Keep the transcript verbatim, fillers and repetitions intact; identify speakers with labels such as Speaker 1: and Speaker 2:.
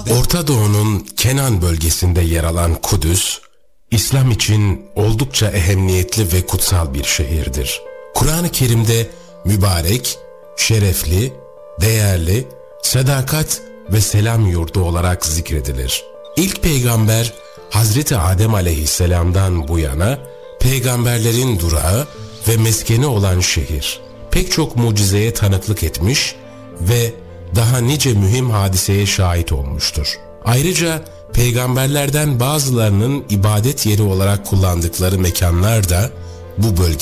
Speaker 1: Orta Doğu'nun Kenan bölgesinde yer alan Kudüs, İslam için oldukça ehemmiyetli ve kutsal bir şehirdir. Kur'an-ı Kerim'de mübarek, şerefli, değerli, sadakat ve selam yurdu olarak zikredilir. İlk peygamber Hazreti Adem aleyhisselamdan bu yana peygamberlerin durağı ve meskeni olan şehir, pek çok mucizeye tanıklık etmiş ve daha nice mühim hadiseye şahit olmuştur. Ayrıca peygamberlerden bazılarının ibadet yeri olarak kullandıkları mekanlar da bu bölge